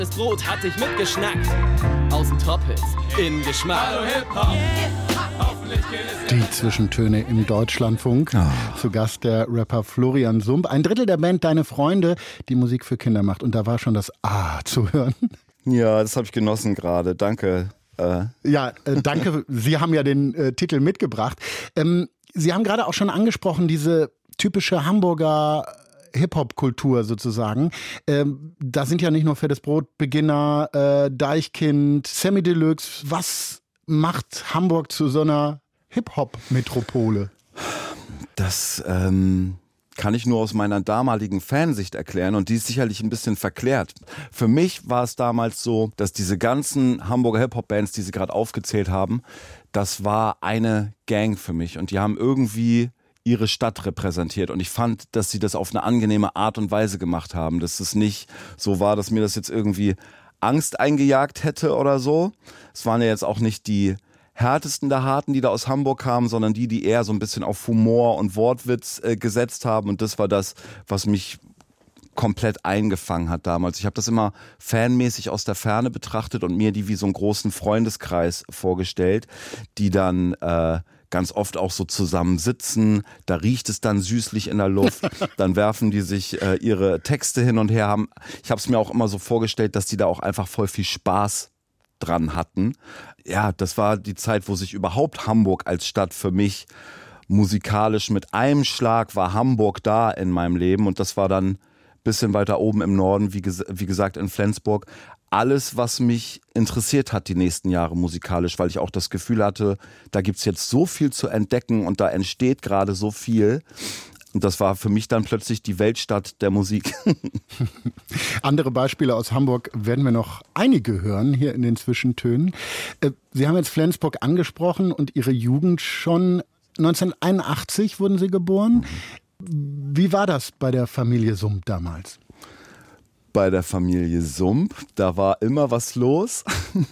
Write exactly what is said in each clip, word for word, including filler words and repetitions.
Das Brot hat dich mitgeschnackt. Aus dem Top-Hits in Geschmack. Hallo Hip-Hop. Die Zwischentöne im Deutschlandfunk. Ah. Zu Gast der Rapper Florian Sump. Ein Drittel der Band Deine Freunde, die Musik für Kinder macht. Und da war schon das A zu hören. Ja, das habe ich genossen gerade. Danke. Äh. Ja, äh, danke. Sie haben ja den äh, Titel mitgebracht. Ähm, Sie haben gerade auch schon angesprochen, diese typische Hamburger Hip-Hop-Kultur sozusagen. Ähm, da sind ja nicht nur Fettes Brot, Beginner, äh, Deichkind, Sammy Deluxe. Was macht Hamburg zu so einer Hip-Hop-Metropole? Das ähm, kann ich nur aus meiner damaligen Fansicht erklären und die ist sicherlich ein bisschen verklärt. Für mich war es damals so, dass diese ganzen Hamburger Hip-Hop-Bands, die Sie gerade aufgezählt haben, das war eine Gang für mich und die haben irgendwie ihre Stadt repräsentiert und ich fand, dass sie das auf eine angenehme Art und Weise gemacht haben, dass es nicht so war, dass mir das jetzt irgendwie Angst eingejagt hätte oder so. Es waren ja jetzt auch nicht die härtesten der Harten, die da aus Hamburg kamen, sondern die, die eher so ein bisschen auf Humor und Wortwitz äh, gesetzt haben und das war das, was mich komplett eingefangen hat damals. Ich habe das immer fanmäßig aus der Ferne betrachtet und mir die wie so einen großen Freundeskreis vorgestellt, die dann äh, ganz oft auch so zusammen sitzen, da riecht es dann süßlich in der Luft, dann werfen die sich äh, ihre Texte hin und her. Haben. Ich habe es mir auch immer so vorgestellt, dass die da auch einfach voll viel Spaß dran hatten. Ja, das war die Zeit, wo sich überhaupt Hamburg als Stadt für mich musikalisch mit einem Schlag war Hamburg da in meinem Leben und das war dann ein bisschen weiter oben im Norden, wie, ges- wie gesagt in Flensburg. Alles, was mich interessiert hat die nächsten Jahre musikalisch, weil ich auch das Gefühl hatte, da gibt's jetzt so viel zu entdecken und da entsteht gerade so viel. Und das war für mich dann plötzlich die Weltstadt der Musik. Andere Beispiele aus Hamburg werden wir noch einige hören hier in den Zwischentönen. Sie haben jetzt Flensburg angesprochen und Ihre Jugend schon. neunzehnhunderteinundachtzig wurden Sie geboren. Wie war das bei der Familie Sump damals? Bei der Familie Sump, da war immer was los.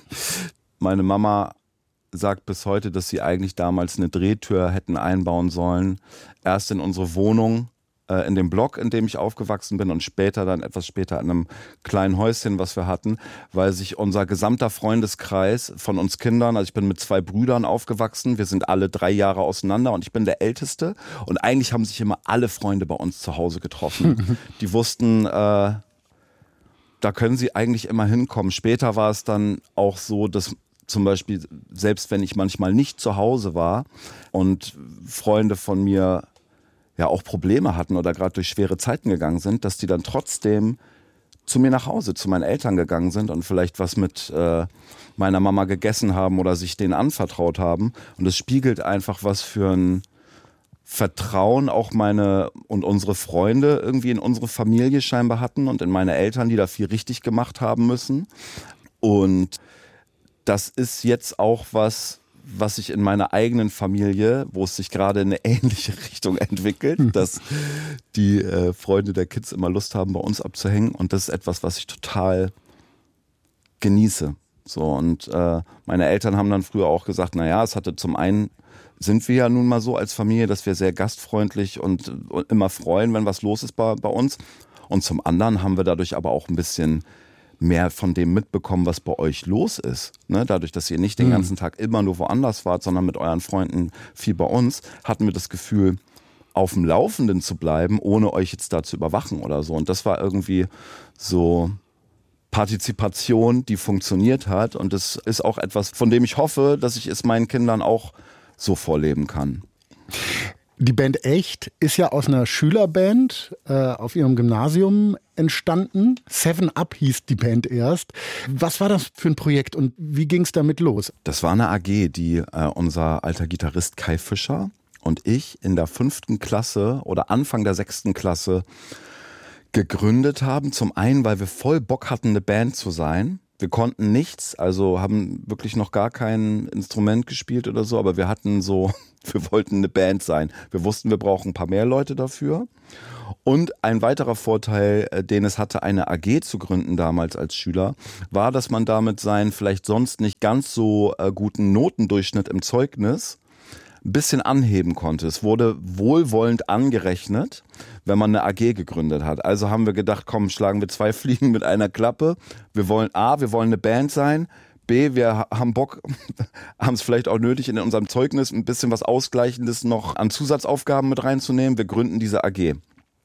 Meine Mama sagt bis heute, dass sie eigentlich damals eine Drehtür hätten einbauen sollen. Erst in unsere Wohnung, äh, in dem Block, in dem ich aufgewachsen bin und später dann etwas später in einem kleinen Häuschen, was wir hatten, weil sich unser gesamter Freundeskreis von uns Kindern, also ich bin mit zwei Brüdern aufgewachsen, wir sind alle drei Jahre auseinander und ich bin der Älteste und eigentlich haben sich immer alle Freunde bei uns zu Hause getroffen. Die wussten, äh, da können sie eigentlich immer hinkommen. Später war es dann auch so, dass zum Beispiel, selbst wenn ich manchmal nicht zu Hause war und Freunde von mir ja auch Probleme hatten oder gerade durch schwere Zeiten gegangen sind, dass die dann trotzdem zu mir nach Hause, zu meinen Eltern gegangen sind und vielleicht was mit äh, meiner Mama gegessen haben oder sich denen anvertraut haben. Und es spiegelt einfach, was für ein Vertrauen auch meine und unsere Freunde irgendwie in unsere Familie scheinbar hatten und in meine Eltern, die da viel richtig gemacht haben müssen. Und das ist jetzt auch was, was sich in meiner eigenen Familie, wo es sich gerade in eine ähnliche Richtung entwickelt, dass die äh, Freunde der Kids immer Lust haben, bei uns abzuhängen. Und das ist etwas, was ich total genieße. So, und äh, meine Eltern haben dann früher auch gesagt, naja, es hatte zum einen, sind wir ja nun mal so als Familie, dass wir sehr gastfreundlich und, und immer freuen, wenn was los ist bei, bei uns. Und zum anderen haben wir dadurch aber auch ein bisschen mehr von dem mitbekommen, was bei euch los ist. Ne? Dadurch, dass ihr nicht den ganzen Tag immer nur woanders wart, sondern mit euren Freunden viel bei uns, hatten wir das Gefühl, auf dem Laufenden zu bleiben, ohne euch jetzt da zu überwachen oder so. Und das war irgendwie so Partizipation, die funktioniert hat. Und das ist auch etwas, von dem ich hoffe, dass ich es meinen Kindern auch so vorleben kann. Die Band Echt ist ja aus einer Schülerband äh, auf ihrem Gymnasium entstanden. Seven Up hieß die Band erst. Was war das für ein Projekt und wie ging es damit los? Das war eine A G, die äh, unser alter Gitarrist Kai Fischer und ich in der fünften Klasse oder Anfang der sechsten Klasse gegründet haben. Zum einen, weil wir voll Bock hatten, eine Band zu sein. Wir konnten nichts, also haben wirklich noch gar kein Instrument gespielt oder so, aber wir hatten so, wir wollten eine Band sein. Wir wussten, wir brauchen ein paar mehr Leute dafür. Und ein weiterer Vorteil, den es hatte, eine A G zu gründen damals als Schüler, war, dass man damit seinen vielleicht sonst nicht ganz so äh, guten Notendurchschnitt im Zeugnis ein bisschen anheben konnte. Es wurde wohlwollend angerechnet, wenn man eine A G gegründet hat. Also haben wir gedacht, komm, schlagen wir zwei Fliegen mit einer Klappe. Wir wollen A, wir wollen eine Band sein. B, wir haben Bock, haben es vielleicht auch nötig, in unserem Zeugnis ein bisschen was Ausgleichendes noch an Zusatzaufgaben mit reinzunehmen. Wir gründen diese A G.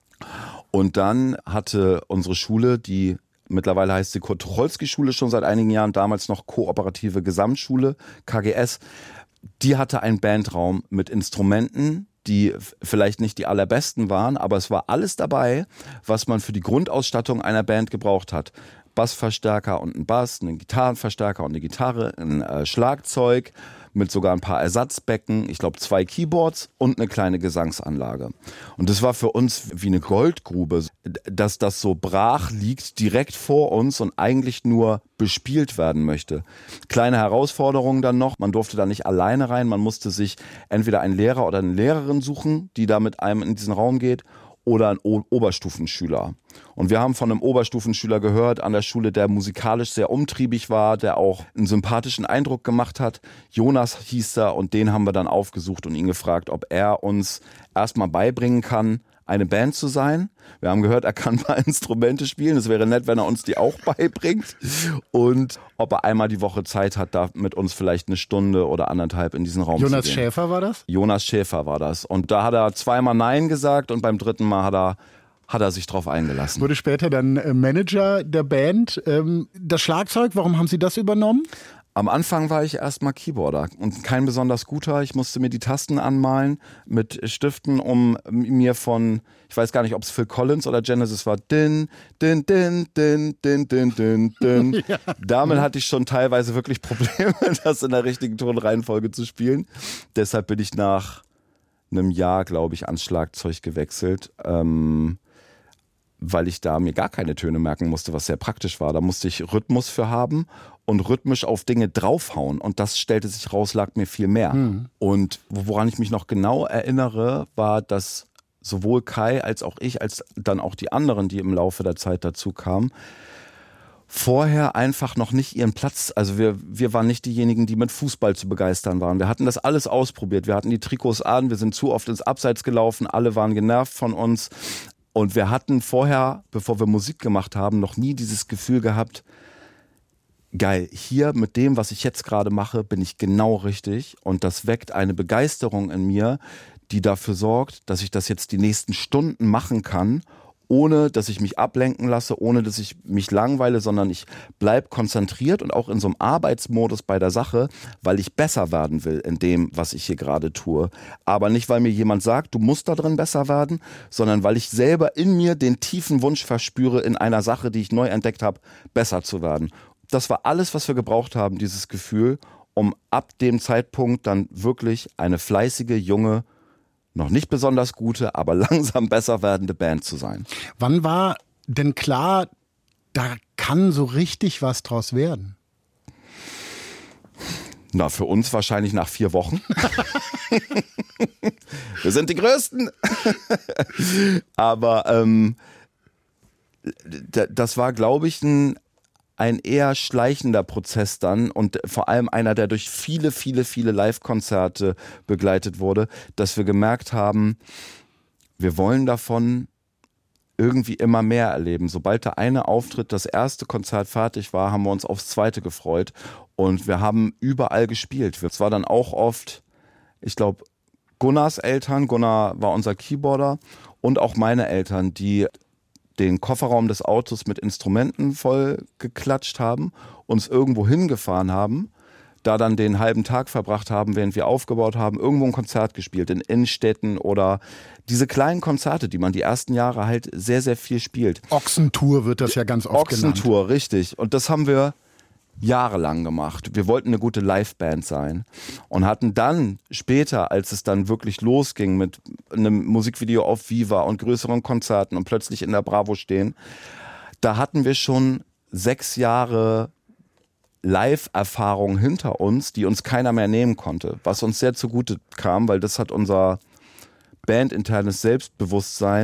Und dann hatte unsere Schule, die mittlerweile heißt sie Kurt-Tucholsky-Schule schon seit einigen Jahren, damals noch Kooperative Gesamtschule, K G S, die hatte einen Bandraum mit Instrumenten, die vielleicht nicht die allerbesten waren, aber es war alles dabei, was man für die Grundausstattung einer Band gebraucht hat. Bassverstärker und ein Bass, einen Gitarrenverstärker und eine Gitarre, ein äh, Schlagzeug mit sogar ein paar Ersatzbecken, ich glaube zwei Keyboards und eine kleine Gesangsanlage. Und das war für uns wie eine Goldgrube, dass das so brach liegt direkt vor uns und eigentlich nur bespielt werden möchte. Kleine Herausforderungen dann noch, man durfte da nicht alleine rein, man musste sich entweder einen Lehrer oder eine Lehrerin suchen, die da mit einem in diesen Raum geht, oder ein o- Oberstufenschüler. Und wir haben von einem Oberstufenschüler gehört an der Schule, der musikalisch sehr umtriebig war, der auch einen sympathischen Eindruck gemacht hat. Jonas hieß er und den haben wir dann aufgesucht und ihn gefragt, ob er uns erstmal beibringen kann, eine Band zu sein. Wir haben gehört, er kann mal Instrumente spielen. Es wäre nett, wenn er uns die auch beibringt. Und ob er einmal die Woche Zeit hat, da mit uns vielleicht eine Stunde oder anderthalb in diesen Raum Jonas zu gehen. Schäfer war das? Jonas Schäfer war das. Und da hat er zweimal Nein gesagt und beim dritten Mal hat er, hat er sich drauf eingelassen. Wurde später dann äh, Manager der Band. Ähm, das Schlagzeug, warum haben Sie das übernommen? Am Anfang war ich erstmal Keyboarder und kein besonders guter. Ich musste mir die Tasten anmalen mit Stiften, um mir von, ich weiß gar nicht, ob es Phil Collins oder Genesis war, din, din, din, din, din, din, din, din. Ja. Damit hatte ich schon teilweise wirklich Probleme, das in der richtigen Tonreihenfolge zu spielen. Deshalb bin ich nach einem Jahr, glaube ich, ans Schlagzeug gewechselt. Ähm, weil ich da mir gar keine Töne merken musste, was sehr praktisch war. Da musste ich Rhythmus für haben und rhythmisch auf Dinge draufhauen. Und das stellte sich raus, lag mir viel mehr. Hm. Und woran ich mich noch genau erinnere, war, dass sowohl Kai als auch ich, als dann auch die anderen, die im Laufe der Zeit dazu kamen, vorher einfach noch nicht ihren Platz, also wir, wir waren nicht diejenigen, die mit Fußball zu begeistern waren. Wir hatten das alles ausprobiert. Wir hatten die Trikots an, wir sind zu oft ins Abseits gelaufen, alle waren genervt von uns. Und wir hatten vorher, bevor wir Musik gemacht haben, noch nie dieses Gefühl gehabt, geil, hier mit dem, was ich jetzt gerade mache, bin ich genau richtig. Und das weckt eine Begeisterung in mir, die dafür sorgt, dass ich das jetzt die nächsten Stunden machen kann, ohne dass ich mich ablenken lasse, ohne dass ich mich langweile, sondern ich bleib konzentriert und auch in so einem Arbeitsmodus bei der Sache, weil ich besser werden will in dem, was ich hier gerade tue. Aber nicht, weil mir jemand sagt, du musst da drin besser werden, sondern weil ich selber in mir den tiefen Wunsch verspüre, in einer Sache, die ich neu entdeckt habe, besser zu werden. Das war alles, was wir gebraucht haben, dieses Gefühl, um ab dem Zeitpunkt dann wirklich eine fleißige, junge, noch nicht besonders gute, aber langsam besser werdende Band zu sein. Wann war denn klar, da kann so richtig was draus werden? Na, für uns wahrscheinlich nach vier Wochen. Wir sind die Größten. Aber ähm, das war, glaube ich, ein ein eher schleichender Prozess dann und vor allem einer, der durch viele, viele, viele Live-Konzerte begleitet wurde, dass wir gemerkt haben, wir wollen davon irgendwie immer mehr erleben. Sobald der eine Auftritt, das erste Konzert fertig war, haben wir uns aufs zweite gefreut und wir haben überall gespielt. Es war dann auch oft, ich glaube, Gunnars Eltern, Gunnar war unser Keyboarder und auch meine Eltern, die den Kofferraum des Autos mit Instrumenten voll geklatscht haben, uns irgendwo hingefahren haben, da dann den halben Tag verbracht haben, während wir aufgebaut haben, irgendwo ein Konzert gespielt, in Innenstädten oder diese kleinen Konzerte, die man die ersten Jahre halt sehr, sehr viel spielt. Ochsentour wird das ja ganz oft genannt. Ochsentour, richtig. Und das haben wir jahrelang gemacht. Wir wollten eine gute Liveband sein und hatten dann später, als es dann wirklich losging mit einem Musikvideo auf Viva und größeren Konzerten und plötzlich in der Bravo stehen, da hatten wir schon sechs Jahre Live-Erfahrung hinter uns, die uns keiner mehr nehmen konnte, was uns sehr zugute kam, weil das hat unser bandinternes Selbstbewusstsein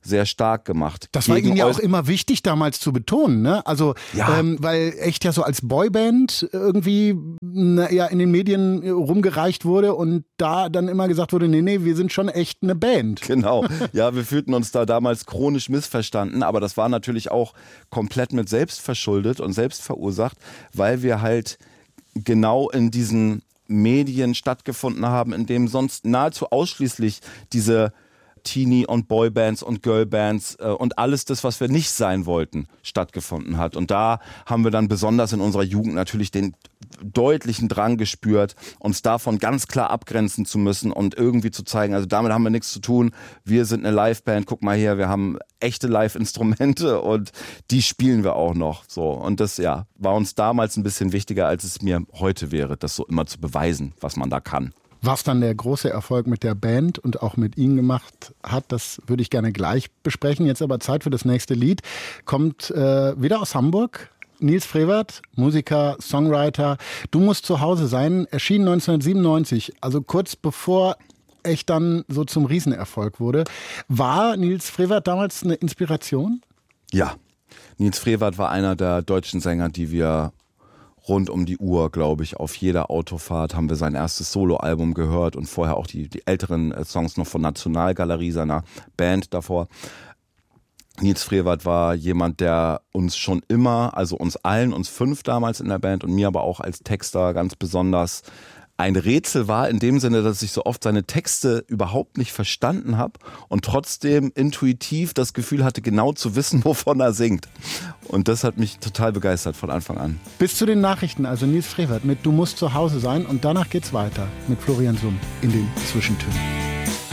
sehr stark gemacht. Das war Gegen Ihnen ja Eus- auch immer wichtig damals zu betonen, ne? Also, Ja. ähm, weil echt ja so als Boyband irgendwie na, ja, in den Medien rumgereicht wurde und da dann immer gesagt wurde, nee, nee, wir sind schon echt eine Band. Genau, ja, wir fühlten uns da damals chronisch missverstanden, aber das war natürlich auch komplett mit selbst verschuldet und selbst verursacht, weil wir halt genau in diesen Medien stattgefunden haben, in dem sonst nahezu ausschließlich diese Teenie- und Boybands und Girlbands äh, und alles das, was wir nicht sein wollten, stattgefunden hat. Und da haben wir dann besonders in unserer Jugend natürlich den deutlichen Drang gespürt, uns davon ganz klar abgrenzen zu müssen und irgendwie zu zeigen, also damit haben wir nichts zu tun, wir sind eine Liveband, guck mal hier, wir haben echte Live-Instrumente und die spielen wir auch noch. So. Und das ja, war uns damals ein bisschen wichtiger, als es mir heute wäre, das so immer zu beweisen, was man da kann. Was dann der große Erfolg mit der Band und auch mit Ihnen gemacht hat, das würde ich gerne gleich besprechen. Jetzt aber Zeit für das nächste Lied. Kommt äh, wieder aus Hamburg. Nils Frevert, Musiker, Songwriter. Du musst zu Hause sein, erschien neunzehnhundertsiebenundneunzig, also kurz bevor echt dann so zum Riesenerfolg wurde. War Nils Frevert damals eine Inspiration? Ja, Nils Frevert war einer der deutschen Sänger, die wir rund um die Uhr, glaube ich, auf jeder Autofahrt haben wir sein erstes Soloalbum gehört und vorher auch die, die älteren Songs noch von Nationalgalerie, seiner Band davor. Nils Frevert war jemand, der uns schon immer, also uns allen, uns fünf damals in der Band und mir aber auch als Texter ganz besonders ein Rätsel war, in dem Sinne, dass ich so oft seine Texte überhaupt nicht verstanden habe und trotzdem intuitiv das Gefühl hatte, genau zu wissen, wovon er singt. Und das hat mich total begeistert von Anfang an. Bis zu den Nachrichten, also Nils Frevert mit Du musst zu Hause sein und danach geht's weiter mit Florian Summ in den Zwischentönen.